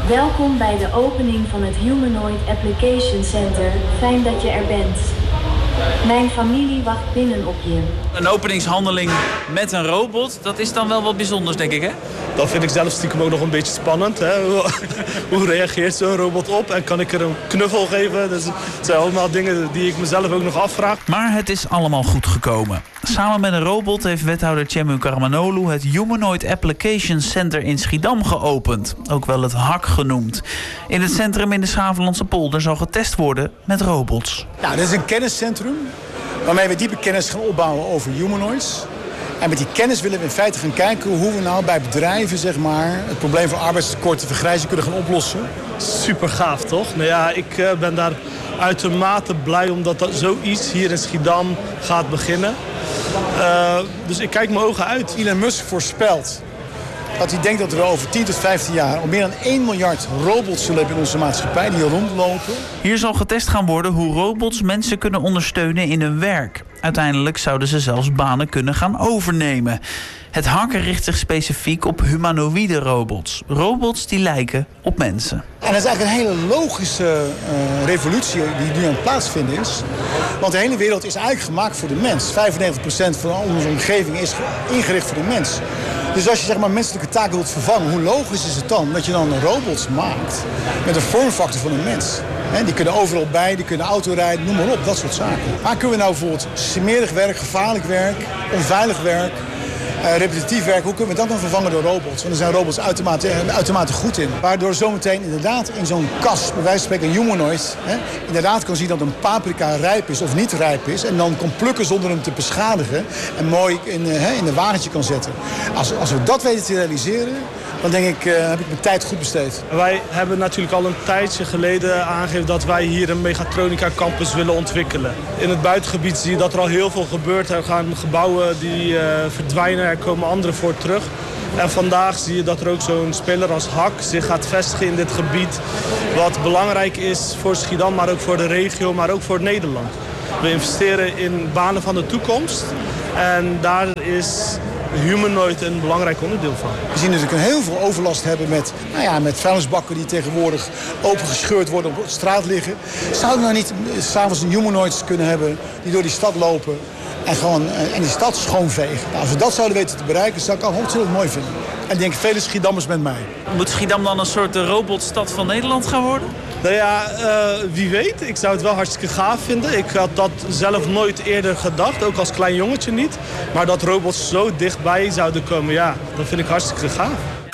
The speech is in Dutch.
Welkom bij de opening van het Humanoid Application Center. Fijn dat je er bent. Mijn familie wacht binnen op je. Een openingshandeling met een robot, dat is dan wel wat bijzonders, denk ik, hè? Dat vind ik zelf stiekem ook nog een beetje spannend. Hè? Hoe reageert zo'n robot op en kan ik er een knuffel geven? Dus het zijn allemaal dingen die ik mezelf ook nog afvraag. Maar het is allemaal goed gekomen. Samen met een robot heeft wethouder Tjemu Karamanolu het Humanoid Application Center in Schiedam geopend. Ook wel het HAK genoemd. In het centrum in de Schavenlandse polder zal getest worden met robots. Nou, dit is een kenniscentrum waarmee we diepe kennis gaan opbouwen over humanoids. En met die kennis willen we in feite gaan kijken hoe we nou bij bedrijven zeg maar, het probleem van arbeidstekort en vergrijzing kunnen gaan oplossen. Super gaaf, toch? Nou ja, ik ben daar uitermate blij omdat dat zoiets hier in Schiedam gaat beginnen. Dus ik kijk mijn ogen uit. Elon Musk voorspelt dat hij denkt dat we over 10 tot 15 jaar al meer dan 1 miljard robots zullen hebben in onze maatschappij die hier rondlopen. Hier zal getest gaan worden hoe robots mensen kunnen ondersteunen in hun werk. Uiteindelijk zouden ze zelfs banen kunnen gaan overnemen. Het HAK richt zich specifiek op humanoïde robots. Robots die lijken op mensen. En dat is eigenlijk een hele logische revolutie die nu aan het plaatsvinden is. Want de hele wereld is eigenlijk gemaakt voor de mens. 95% van onze omgeving is ingericht voor de mens. Dus als je zeg maar, menselijke taken wilt vervangen, hoe logisch is het dan dat je dan robots maakt met een vormfactor van een mens? Die kunnen overal bij, die kunnen autorijden, noem maar op, dat soort zaken. Maar kunnen we nou bijvoorbeeld smerig werk, gevaarlijk werk, onveilig werk, repetitief werk, hoe kunnen we dat dan vervangen door robots? Want er zijn robots uitermate goed in. Waardoor zometeen inderdaad in zo'n kast, bij wijze van spreken een humanoid, inderdaad kan zien dat een paprika rijp is of niet rijp is. En dan kan plukken zonder hem te beschadigen en mooi in een wagentje kan zetten. Als we dat weten te realiseren, dan denk ik, heb ik mijn tijd goed besteed. Wij hebben natuurlijk al een tijdje geleden aangegeven dat wij hier een Mechatronica campus willen ontwikkelen. In het buitengebied zie je dat er al heel veel gebeurt. Er gaan gebouwen die verdwijnen, er komen andere voor terug. En vandaag zie je dat er ook zo'n speler als HAK zich gaat vestigen in dit gebied. Wat belangrijk is voor Schiedam, maar ook voor de regio, maar ook voor Nederland. We investeren in banen van de toekomst. En daar is humanoid een belangrijk onderdeel van. We zien natuurlijk heel veel overlast hebben met vuilnisbakken die tegenwoordig opengescheurd worden op de straat liggen. Zouden we nou niet s'avonds een humanoids kunnen hebben die door die stad lopen en die stad schoonvegen? Nou, als we dat zouden weten te bereiken, zou ik al ontzettend mooi vinden. En ik denk vele Schiedammers met mij. Moet Schiedam dan een soort robotstad van Nederland gaan worden? Nou ja, wie weet. Ik zou het wel hartstikke gaaf vinden. Ik had dat zelf nooit eerder gedacht, ook als klein jongetje niet. Maar dat robots zo dichtbij zouden komen, ja, dat vind ik hartstikke gaaf.